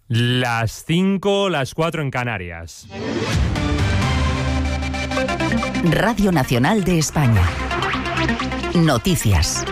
Las 5, las 4 en Canarias. Radio Nacional de España. Noticias.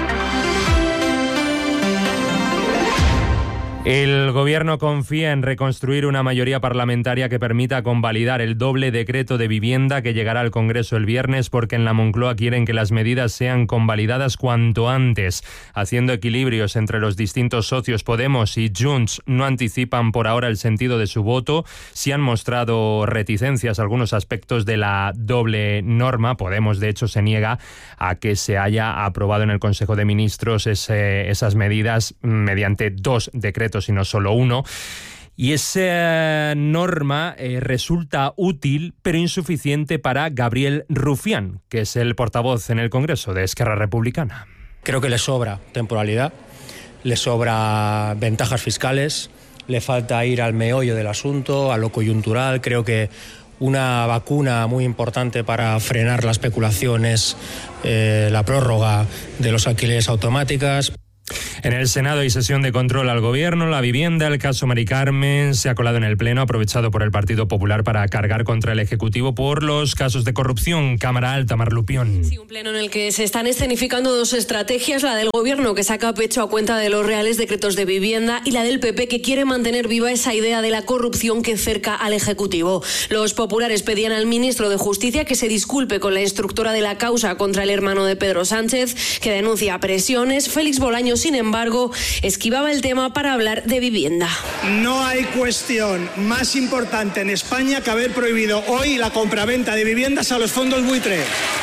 El Gobierno confía en reconstruir una mayoría parlamentaria que permita convalidar el doble decreto de vivienda que llegará al Congreso el viernes, porque en la Moncloa quieren que las medidas sean convalidadas cuanto antes. Haciendo equilibrios entre los distintos socios, Podemos y Junts no anticipan por ahora el sentido de su voto. Sí han mostrado reticencias a algunos aspectos de la doble norma. Podemos, de hecho, se niega a que se haya aprobado en el Consejo de Ministros esas medidas mediante 2 decretos y no solo uno. Y esa norma resulta útil pero insuficiente para Gabriel Rufián, que es el portavoz en el Congreso de Esquerra Republicana. Creo que le sobra temporalidad, le sobra ventajas fiscales, le falta ir al meollo del asunto, a lo coyuntural. Creo que una vacuna muy importante para frenar la especulación es la prórroga de los alquileres automáticas. En el Senado hay sesión de control al Gobierno. La vivienda, el caso Mari Carmen, se ha colado en el Pleno, aprovechado por el Partido Popular para cargar contra el Ejecutivo por los casos de corrupción. Cámara Alta, Mar Lupión. Sí, un pleno en el que se están escenificando 2 estrategias, la del Gobierno, que saca pecho a cuenta de los reales decretos de vivienda, y la del PP, que quiere mantener viva esa idea de la corrupción que cerca al Ejecutivo. Los populares pedían al ministro de Justicia que se disculpe con la instructora de la causa contra el hermano de Pedro Sánchez, que denuncia presiones. Félix Bolaños, sin embargo, esquivaba el tema para hablar de vivienda. No hay cuestión más importante en España que haber prohibido hoy la compraventa de viviendas a los fondos buitre.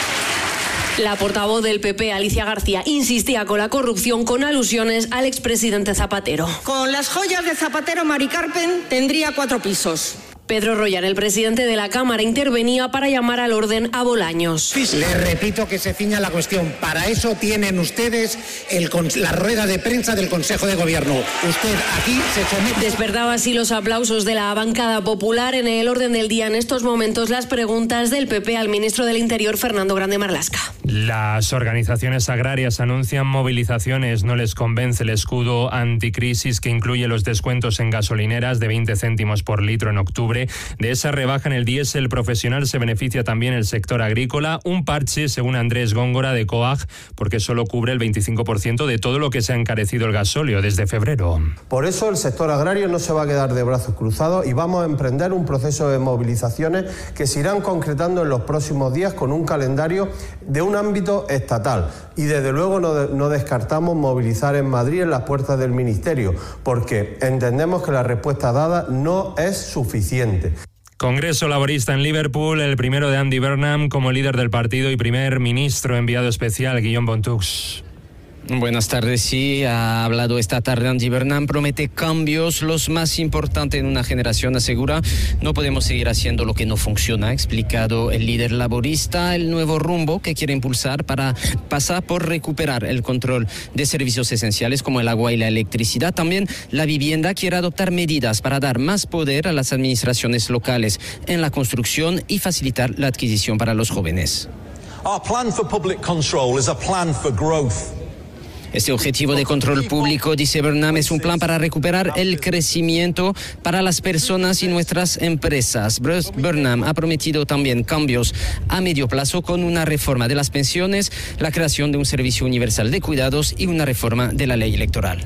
La portavoz del PP, Alicia García, insistía con la corrupción con alusiones al expresidente Zapatero. Con las joyas de Zapatero, Mari Carmen tendría 4 pisos. Pedro Royan, el presidente de la Cámara, intervenía para llamar al orden a Bolaños. Les repito que se ciña la cuestión. Para eso tienen ustedes la rueda de prensa del Consejo de Gobierno. Usted aquí se somete. Despertaba así los aplausos de la bancada popular. En el orden del día, en estos momentos, las preguntas del PP al ministro del Interior, Fernando Grande Marlaska. Las organizaciones agrarias anuncian movilizaciones. No les convence el escudo anticrisis que incluye los descuentos en gasolineras de 20 céntimos por litro en octubre. De esa rebaja en el diésel profesional se beneficia también el sector agrícola. Un parche, según Andrés Góngora de COAG, porque solo cubre el 25% de todo lo que se ha encarecido el gasóleo desde febrero. Por eso el sector agrario no se va a quedar de brazos cruzados y vamos a emprender un proceso de movilizaciones que se irán concretando en los próximos días con un calendario de un ámbito estatal. Y desde luego no descartamos movilizar en Madrid en las puertas del Ministerio, porque entendemos que la respuesta dada no es suficiente. Congreso Laborista en Liverpool, el primero de Andy Burnham como líder del partido y primer ministro. Enviado especial, Guillaume Bontux. Buenas tardes. Sí, ha hablado esta tarde Andy Burnham, promete cambios, los más importantes en una generación, asegura. No podemos seguir haciendo lo que no funciona, ha explicado el líder laborista. El nuevo rumbo que quiere impulsar pasa por recuperar el control de servicios esenciales como el agua y la electricidad. También la vivienda. Quiere adoptar medidas para dar más poder a las administraciones locales en la construcción y facilitar la adquisición para los jóvenes. Our plan for public control is a plan for growth. Este objetivo de control público, dice Burnham, es un plan para recuperar el crecimiento para las personas y nuestras empresas. Burnham ha prometido también cambios a medio plazo con una reforma de las pensiones, la creación de un servicio universal de cuidados y una reforma de la ley electoral.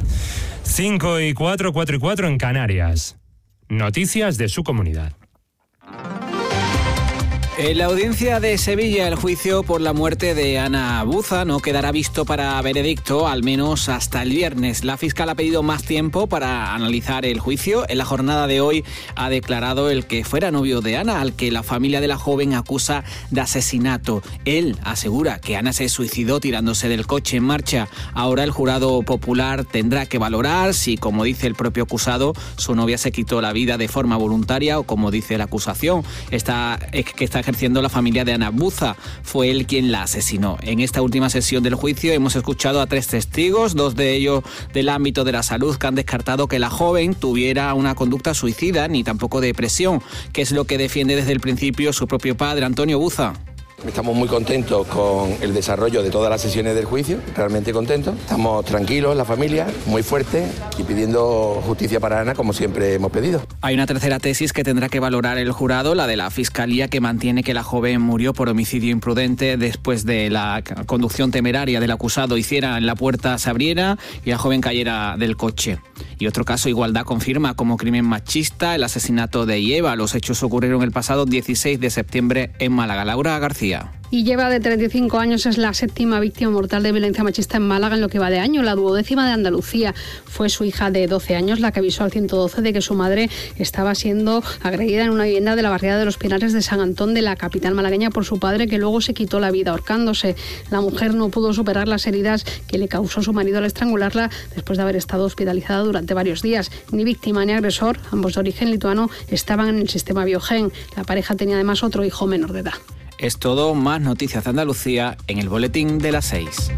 5 y 4, 4 y 4 en Canarias. Noticias de su comunidad. En la audiencia de Sevilla, el juicio por la muerte de Ana Buza no quedará visto para veredicto, al menos hasta el viernes. La fiscal ha pedido más tiempo para analizar el juicio. En la jornada de hoy ha declarado el que fuera novio de Ana, al que la familia de la joven acusa de asesinato. Él asegura que Ana se suicidó tirándose del coche en marcha. Ahora el jurado popular tendrá que valorar si, como dice el propio acusado, su novia se quitó la vida de forma voluntaria o, como dice la acusación, que está ejerciendo la familia de Ana Buza. Fue él quien la asesinó. En esta última sesión del juicio hemos escuchado a 3 testigos, 2 de ellos del ámbito de la salud, que han descartado que la joven tuviera una conducta suicida ni tampoco depresión, que es lo que defiende desde el principio su propio padre, Antonio Buza. Estamos muy contentos con el desarrollo de todas las sesiones del juicio, realmente contentos. Estamos tranquilos, la familia, muy fuertes y pidiendo justicia para Ana, como siempre hemos pedido. Hay una tercera tesis que tendrá que valorar el jurado, la de la Fiscalía, que mantiene que la joven murió por homicidio imprudente después de la conducción temeraria del acusado hiciera en la puerta, se abriera y la joven cayera del coche. Y otro caso, Igualdad confirma como crimen machista el asesinato de Ieva. Los hechos ocurrieron el pasado 16 de septiembre en Málaga. Laura García. Ieva, de 35 años, es la séptima víctima mortal de violencia machista en Málaga en lo que va de año, la 12ª de Andalucía. Fue su hija de 12 años la que avisó al 112 de que su madre estaba siendo agredida en una vivienda de la barriada de los Pinares de San Antón, de la capital malagueña, por su padre, que luego se quitó la vida ahorcándose. La mujer no pudo superar las heridas que le causó su marido al estrangularla después de haber estado hospitalizada durante varios días. Ni víctima ni agresor, ambos de origen lituano, estaban en el sistema Biogen. La pareja tenía además otro hijo menor de edad. Es todo, más noticias de Andalucía en el boletín de las 6.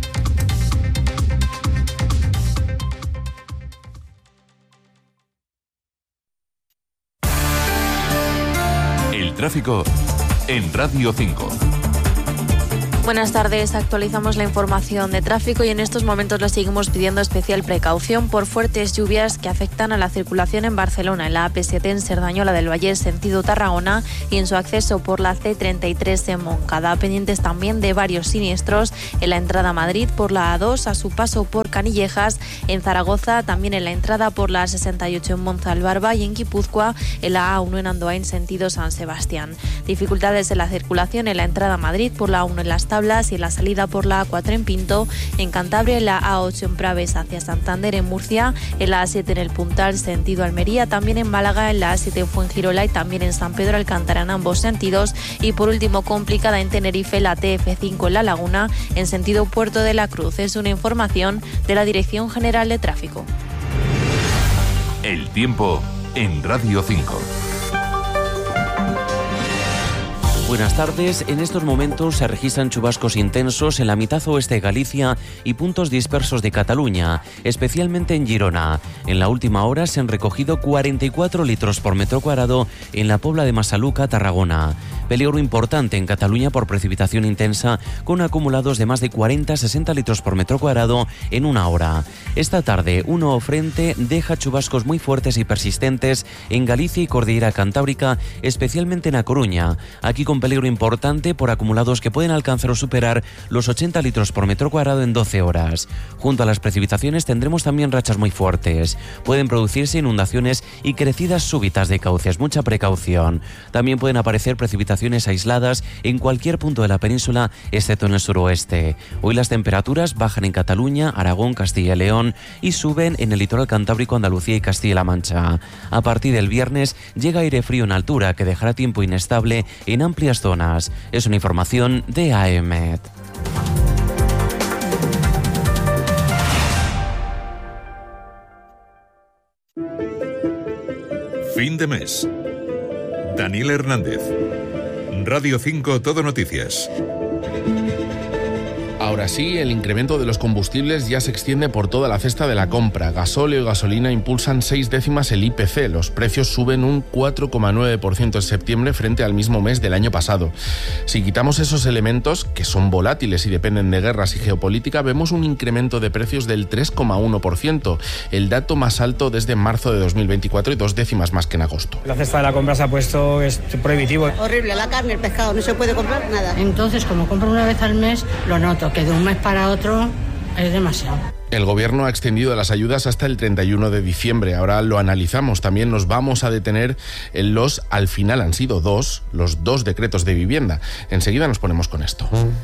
El tráfico en Radio 5. Buenas tardes, actualizamos la información de tráfico y en estos momentos le seguimos pidiendo especial precaución por fuertes lluvias que afectan a la circulación en Barcelona, en la AP7 en Cerdañola del Valle, sentido Tarragona, y en su acceso por la C33 en Moncada. Pendientes también de varios siniestros en la entrada a Madrid por la A2, a su paso por Canillejas, en Zaragoza, también en la entrada por la A68 en Monzalbarba y en Guipúzcoa, en la A1 en Andoain, sentido San Sebastián. Dificultades en la circulación en la entrada a Madrid por la A1 en Las Tablas y en la salida por la A4 en Pinto, en Cantabria en la A8 en Praves hacia Santander, en Murcia, en la A7 en el Puntal sentido Almería, también en Málaga en la A7 en Fuengirola y también en San Pedro Alcántara en ambos sentidos, y por último complicada en Tenerife la TF5 en La Laguna en sentido Puerto de la Cruz. Es una información de la Dirección General de Tráfico. El tiempo en Radio 5. Buenas tardes. En estos momentos se registran chubascos intensos en la mitad oeste de Galicia y puntos dispersos de Cataluña, especialmente en Girona. En la última hora se han recogido 44 litros por metro cuadrado en la Pobla de Massaluca, Tarragona. Peligro importante en Cataluña por precipitación intensa, con acumulados de más de 40-60 litros por metro cuadrado en una hora. Esta tarde, un nuevo frente deja chubascos muy fuertes y persistentes en Galicia y Cordillera Cantábrica, especialmente en A Coruña. Aquí con peligro importante por acumulados que pueden alcanzar o superar los 80 litros por metro cuadrado en 12 horas. Junto a las precipitaciones tendremos también rachas muy fuertes. Pueden producirse inundaciones y crecidas súbitas de cauces. Mucha precaución. También pueden aparecer precipitaciones aisladas en cualquier punto de la península, excepto en el suroeste. Hoy las temperaturas bajan en Cataluña, Aragón, Castilla y León y suben en el litoral cantábrico, Andalucía y Castilla-La Mancha. A partir del viernes llega aire frío en altura que dejará tiempo inestable en amplias zonas. Es una información de AEMET. Fin de mes. Daniel Hernández. Radio 5 Todo Noticias. Ahora sí, el incremento de los combustibles ya se extiende por toda la cesta de la compra. Gasóleo y gasolina impulsan 6 décimas el IPC. Los precios suben un 4,9% en septiembre frente al mismo mes del año pasado. Si quitamos esos elementos, que son volátiles y dependen de guerras y geopolítica, vemos un incremento de precios del 3,1%, el dato más alto desde marzo de 2024 y 2 décimas más que en agosto. La cesta de la compra se ha puesto prohibitivo. Horrible, la carne, el pescado, no se puede comprar nada. Entonces, como compro una vez al mes, lo noto, que de un mes para otro es demasiado. El Gobierno ha extendido las ayudas hasta el 31 de diciembre. Ahora lo analizamos. También nos vamos a detener en al final han sido los dos decretos de vivienda. Enseguida nos ponemos con esto.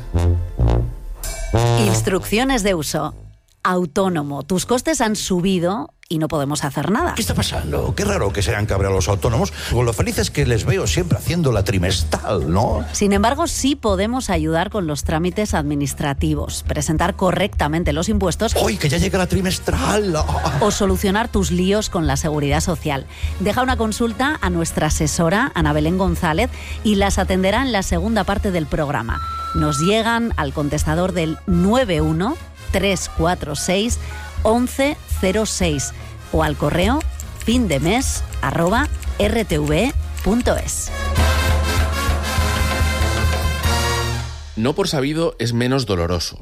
Instrucciones de uso. Autónomo. Tus costes han subido y no podemos hacer nada. ¿Qué está pasando? Qué raro que se hayan cabreado los autónomos, con lo felices que les veo siempre haciendo la trimestral, ¿no? Sin embargo, sí podemos ayudar con los trámites administrativos, presentar correctamente los impuestos. ¡Uy, que ya llega la trimestral! O solucionar tus líos con la Seguridad Social. Deja una consulta a nuestra asesora, Ana Belén González, y las atenderá en la segunda parte del programa. Nos llegan al contestador del 91 346 1106 o al correo findemes@rtve.es. no por sabido es menos doloroso.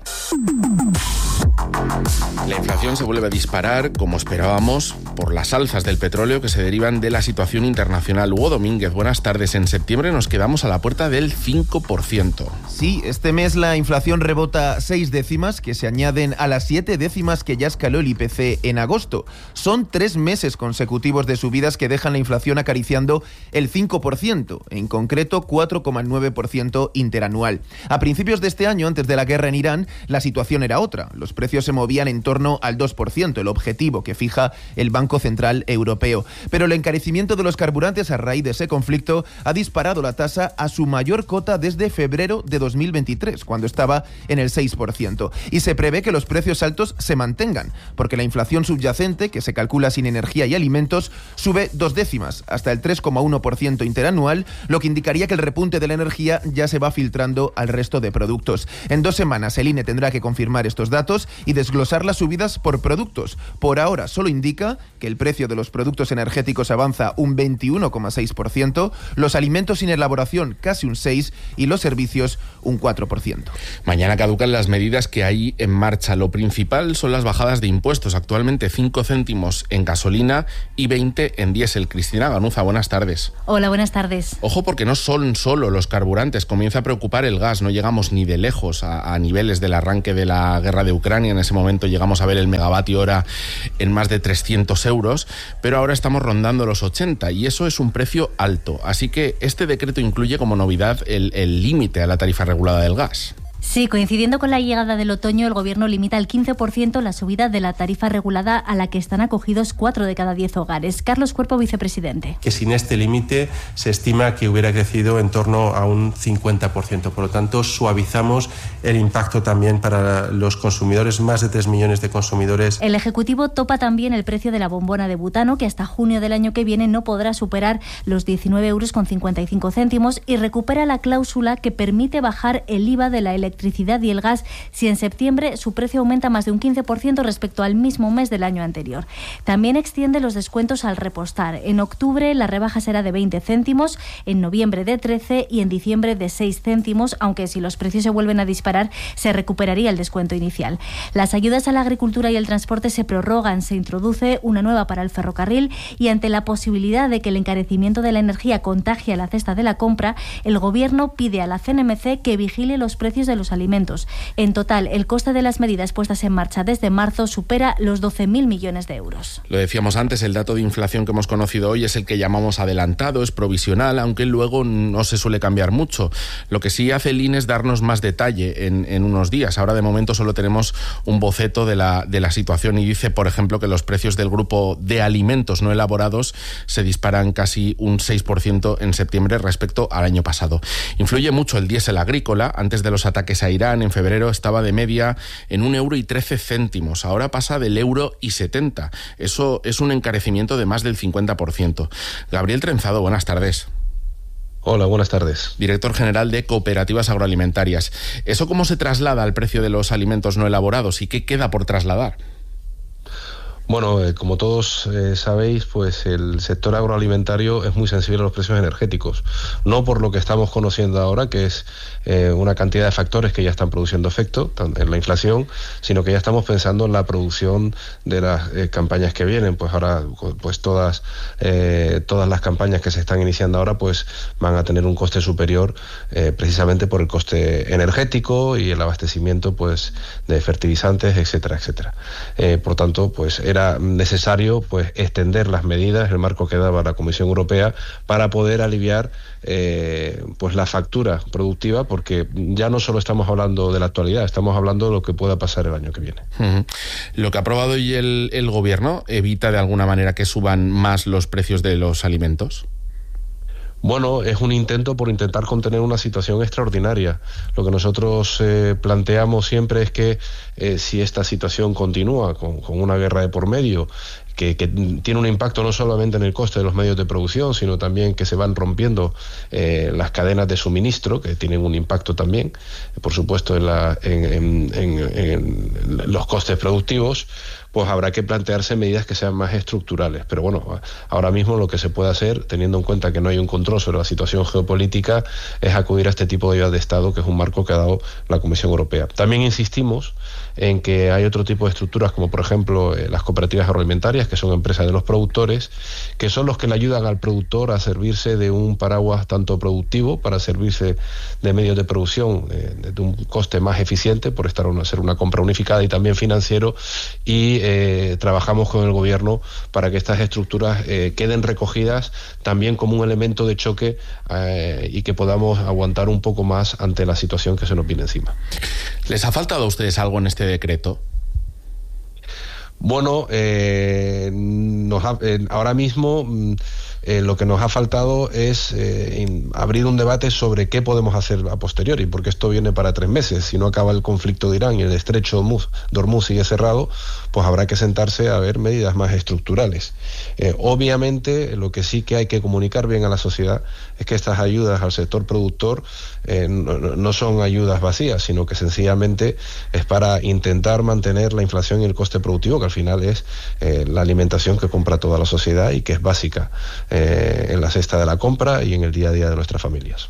La inflación se vuelve a disparar, como esperábamos, por las alzas del petróleo que se derivan de la situación internacional. Hugo Domínguez, buenas tardes. En septiembre nos quedamos a la puerta del 5%. Sí, este mes la inflación rebota 6 décimas, que se añaden a las 7 décimas que ya escaló el IPC en agosto. Son 3 meses consecutivos de subidas que dejan la inflación acariciando el 5%, en concreto 4,9% interanual. A principios de este año, antes de la guerra en Irán, la situación era otra. Los precios se movían en torno al 2%, el objetivo que fija el Banco Central Europeo. Pero el encarecimiento de los carburantes a raíz de ese conflicto ha disparado la tasa a su mayor cota desde febrero de 2023, cuando estaba en el 6%. Y se prevé que los precios altos se mantengan, porque la inflación subyacente, que se calcula sin energía y alimentos, sube 2 décimas, hasta el 3,1% interanual, lo que indicaría que el repunte de la energía ya se va filtrando al resto de productos. En 2 semanas el INE tendrá que confirmar estos datos y desglosar las subidas por productos. Por ahora solo indica que el precio de los productos energéticos avanza un 21,6%, los alimentos sin elaboración casi un 6% y los servicios un 4%. Mañana caducan las medidas que hay en marcha. Lo principal son las bajadas de impuestos. Actualmente 5 céntimos en gasolina y 20 en diésel. Cristina Ganuza, buenas tardes. Hola, buenas tardes. Ojo, porque no son solo los carburantes. Comienza a preocupar el gas. No llegamos ni de lejos a niveles del arranque de la guerra de Ucrania. En ese momento llegamos a ver el megavatio hora en más de 300 euros, pero ahora estamos rondando los 80 y eso es un precio alto. Así que este decreto incluye como novedad el límite a la tarifa regulada del gas. Sí, coincidiendo con la llegada del otoño, el Gobierno limita al 15% la subida de la tarifa regulada a la que están acogidos 4 de cada 10 hogares. Carlos Cuerpo, vicepresidente. Que sin este límite se estima que hubiera crecido en torno a un 50%. Por lo tanto, suavizamos el impacto también para los consumidores, más de 3 millones de consumidores. El Ejecutivo topa también el precio de la bombona de butano, que hasta junio del año que viene no podrá superar los 19,55 € y recupera la cláusula que permite bajar el IVA de la electricidad y el gas si en septiembre su precio aumenta más de un 15% respecto al mismo mes del año anterior. También extiende los descuentos al repostar. En octubre la rebaja será de 20 céntimos, en noviembre de 13 y en diciembre de 6 céntimos, aunque si los precios se vuelven a disparar se recuperaría el descuento inicial. Las ayudas a la agricultura y el transporte se prorrogan, se introduce una nueva para el ferrocarril y ante la posibilidad de que el encarecimiento de la energía contagie a la cesta de la compra, el Gobierno pide a la CNMC que vigile los precios de los alimentos. En total, el coste de las medidas puestas en marcha desde marzo supera los 12.000 millones de euros. Lo decíamos antes, el dato de inflación que hemos conocido hoy es el que llamamos adelantado, es provisional, aunque luego no se suele cambiar mucho. Lo que sí hace el INE es darnos más detalle en unos días. Ahora de momento solo tenemos un boceto de la situación y dice, por ejemplo, que los precios del grupo de alimentos no elaborados se disparan casi un 6% en septiembre respecto al año pasado. Influye mucho el diésel agrícola. Antes de los ataques a Irán, en febrero estaba de media en 1,13 €. Ahora pasa del 1,70 €. Eso es un encarecimiento de más del 50%. Gabriel Trenzado, buenas tardes. Hola, buenas tardes. Director general de Cooperativas Agroalimentarias. ¿Eso cómo se traslada al precio de los alimentos no elaborados y qué queda por trasladar? Bueno, como todos sabéis, pues el sector agroalimentario es muy sensible a los precios energéticos. No por lo que estamos conociendo ahora, que es una cantidad de factores que ya están produciendo efecto en la inflación, sino que ya estamos pensando en la producción de las campañas que vienen. Pues ahora, pues todas las campañas que se están iniciando ahora, pues van a tener un coste superior, precisamente por el coste energético y el abastecimiento, pues, de fertilizantes, etcétera, etcétera. Por tanto, pues era necesario pues extender las medidas, el marco que daba la Comisión Europea, para poder aliviar pues la factura productiva, porque ya no solo estamos hablando de la actualidad, estamos hablando de lo que pueda pasar el año que viene. Lo que ha aprobado hoy el Gobierno evita de alguna manera que suban más los precios de los alimentos. Bueno, es un intento por intentar contener una situación extraordinaria. Lo que nosotros planteamos siempre es que si esta situación continúa con una guerra de por medio, que tiene un impacto no solamente en el coste de los medios de producción, sino también que se van rompiendo las cadenas de suministro, que tienen un impacto también, por supuesto, en los costes productivos, pues habrá que plantearse medidas que sean más estructurales. Pero bueno, ahora mismo lo que se puede hacer, teniendo en cuenta que no hay un control sobre la situación geopolítica, es acudir a este tipo de ayudas de Estado, que es un marco que ha dado la Comisión Europea. También insistimos en que hay otro tipo de estructuras, como por ejemplo las cooperativas agroalimentarias, que son empresas de los productores, que son los que le ayudan al productor a servirse de un paraguas tanto productivo, para servirse de medios de producción de un coste más eficiente, por hacer una compra unificada, y también financiero, y trabajamos con el gobierno para que estas estructuras queden recogidas también como un elemento de choque y que podamos aguantar un poco más ante la situación que se nos viene encima. ¿Les ha faltado a ustedes algo en este decreto? Bueno, ahora mismo lo que nos ha faltado es abrir un debate sobre qué podemos hacer a posteriori, porque esto viene para 3 meses. Si no acaba el conflicto de Irán y el estrecho de Hormuz sigue cerrado, pues habrá que sentarse a ver medidas más estructurales. Obviamente, lo que sí que hay que comunicar bien a la sociedad es que estas ayudas al sector productor no son ayudas vacías, sino que sencillamente es para intentar mantener la inflación y el coste productivo, que al final es la alimentación que compra toda la sociedad y que es básica en la cesta de la compra y en el día a día de nuestras familias.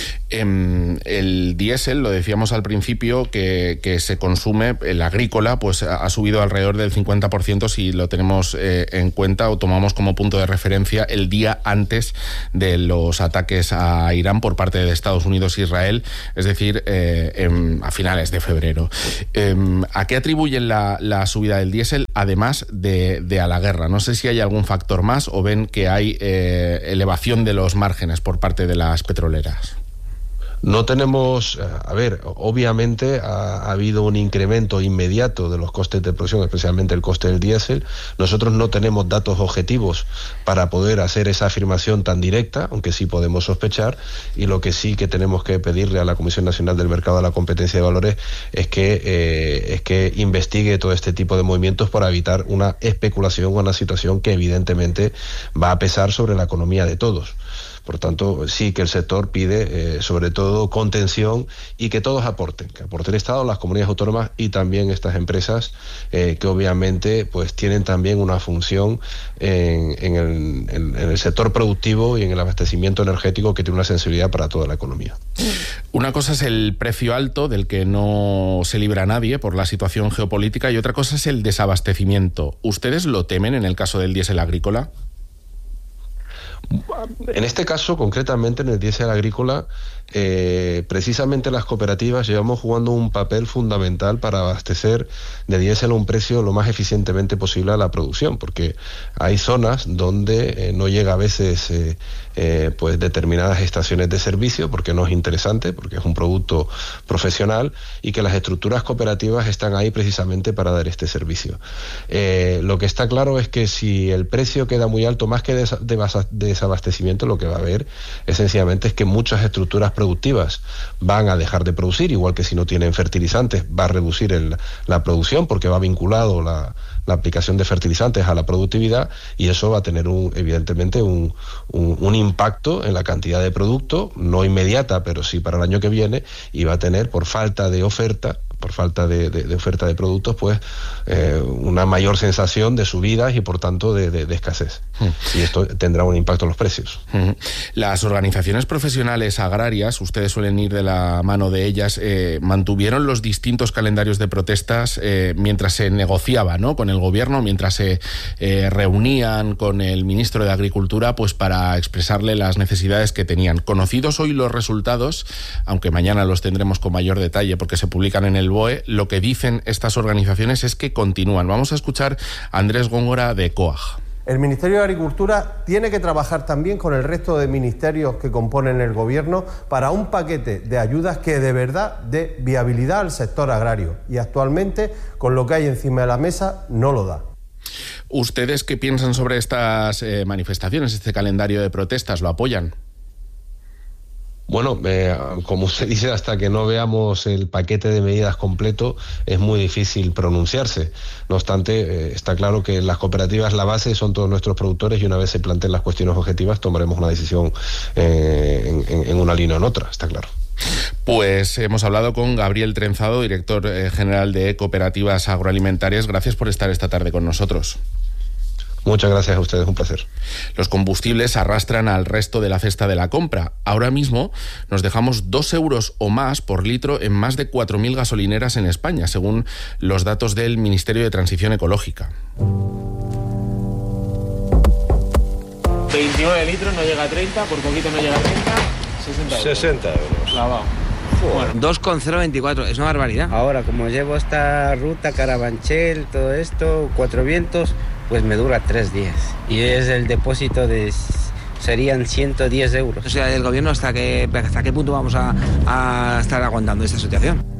El diésel, lo decíamos al principio, que se consume, el agrícola, pues ha subido alrededor del 50% si lo tenemos en cuenta o tomamos como punto de referencia el día antes de los ataques a Irán por parte de Estados Unidos e Israel, es decir, a finales de febrero. ¿A qué atribuyen la subida del diésel, además de a la guerra? No sé si hay algún factor más o ven que hay elevación de los márgenes por parte de las petroleras. No tenemos, obviamente ha habido un incremento inmediato de los costes de producción, especialmente el coste del diésel. Nosotros no tenemos datos objetivos para poder hacer esa afirmación tan directa, aunque sí podemos sospechar, y lo que sí que tenemos que pedirle a la Comisión Nacional del Mercado de la Competencia de Valores es que investigue todo este tipo de movimientos para evitar una especulación o una situación que evidentemente va a pesar sobre la economía de todos. Por tanto, sí que el sector pide, sobre todo, contención y que todos aporten, que aporte el Estado, las comunidades autónomas y también estas empresas que obviamente pues tienen también una función en el sector productivo y en el abastecimiento energético, que tiene una sensibilidad para toda la economía. Una cosa es el precio alto, del que no se libra nadie por la situación geopolítica, y otra cosa es el desabastecimiento. ¿Ustedes lo temen en el caso del diésel agrícola? En este caso, concretamente en el diésel agrícola, precisamente las cooperativas llevamos jugando un papel fundamental para abastecer de diésel a un precio lo más eficientemente posible a la producción, porque hay zonas donde no llega a veces pues determinadas estaciones de servicio, porque no es interesante, porque es un producto profesional, y que las estructuras cooperativas están ahí precisamente para dar este servicio. Lo que está claro es que si el precio queda muy alto, más que desabastecimiento, lo que va a haber sencillamente es que muchas estructuras productivas van a dejar de producir, igual que si no tienen fertilizantes va a reducir la producción, porque va vinculado la aplicación de fertilizantes a la productividad, y eso va a tener evidentemente un impacto en la cantidad de producto, no inmediata, pero sí para el año que viene, y va a tener, por falta de oferta de productos, pues una mayor sensación de subidas y por tanto de escasez. Y esto tendrá un impacto en los precios. Las organizaciones profesionales agrarias, ustedes suelen ir de la mano de ellas, mantuvieron los distintos calendarios de protestas mientras se negociaba, ¿no?, con el gobierno, mientras se reunían con el ministro de Agricultura, pues para expresarle las necesidades que tenían. Conocidos hoy los resultados, aunque mañana los tendremos con mayor detalle porque se publican en el BOE, lo que dicen estas organizaciones es que continúan. Vamos a escuchar a Andrés Góngora de COAG. El Ministerio de Agricultura tiene que trabajar también con el resto de ministerios que componen el Gobierno para un paquete de ayudas que de verdad dé viabilidad al sector agrario. Y actualmente, con lo que hay encima de la mesa, no lo da. ¿Ustedes qué piensan sobre estas manifestaciones, este calendario de protestas? ¿Lo apoyan? Bueno, como usted dice, hasta que no veamos el paquete de medidas completo es muy difícil pronunciarse. No obstante, está claro que las cooperativas, la base son todos nuestros productores, y una vez se planteen las cuestiones objetivas tomaremos una decisión en una línea o en otra, está claro. Pues hemos hablado con Gabriel Trenzado, director general de Cooperativas Agroalimentarias. Gracias por estar esta tarde con nosotros. Muchas gracias a ustedes, un placer. Los combustibles arrastran al resto de la cesta de la compra. Ahora mismo nos dejamos 2 euros o más por litro en más de 4.000 gasolineras en España, según los datos del Ministerio de Transición Ecológica. 29 litros, no llega a 30, por poquito no llega a 30, 60 euros. 60 euros. Clavado. Bueno. 2,024, es una barbaridad. Ahora, como llevo esta ruta, Carabanchel, todo esto, 4 vientos, pues me dura 3 días. Y es el depósito serían 110 euros. O sea, el gobierno, ¿hasta qué punto vamos a estar aguantando esta situación?